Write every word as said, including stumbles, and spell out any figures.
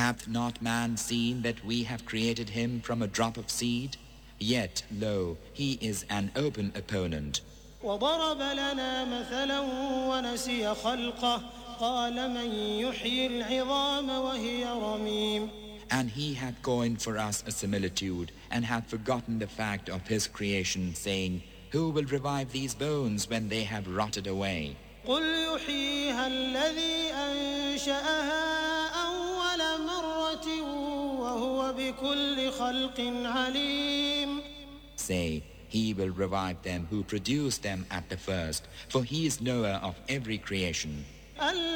Hath not man seen that we have created him from a drop of seed? Yet, lo, he is an open opponent. وضرب لنا مثلا ونسي خلقه قال من يحيي العظام وهي رميم. And he hath coined for us a similitude, and hath forgotten the fact of his creation, saying, Who will revive these bones when they have rotted away? قل يحييها الذي أنشأها أول مرة وهو بكل خلق عليم. Say, He will revive them who produced them at the first, for He is knower of every creation.